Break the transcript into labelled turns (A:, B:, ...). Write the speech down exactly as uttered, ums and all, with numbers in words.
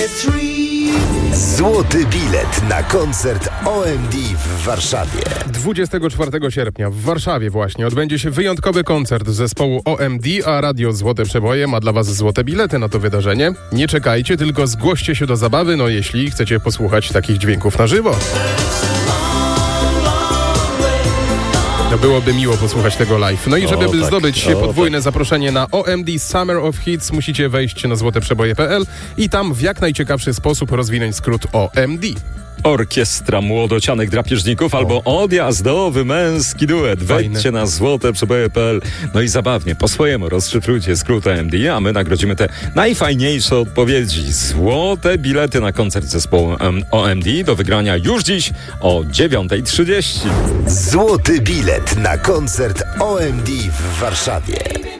A: Złoty bilet na koncert O M D w Warszawie.
B: dwudziestego czwartego sierpnia w Warszawie właśnie odbędzie się wyjątkowy koncert zespołu O M D, a Radio Złote Przeboje ma dla Was złote bilety na to wydarzenie. Nie czekajcie, tylko zgłoście się do zabawy, no jeśli chcecie posłuchać takich dźwięków na żywo. No byłoby miło posłuchać tego live. No i żeby
C: o, tak,
B: zdobyć
C: o,
B: podwójne
C: tak.
B: zaproszenie na O M D Summer of Hits, musicie wejść na złote przeboje kropka p l i tam w jak najciekawszy sposób rozwinąć skrót O M D.
C: Orkiestra młodocianych drapieżników albo odjazdowy męski duet. Wejdźcie
B: Fajne.
C: na złote przeboje kropka p l. No i zabawnie, po swojemu rozszyfrujcie skrót O M D, a my nagrodzimy te najfajniejsze odpowiedzi. Złote bilety na koncert zespołu O M D do wygrania już dziś o dziewiąta trzydzieści.
A: Złoty bilet na koncert O M D w Warszawie.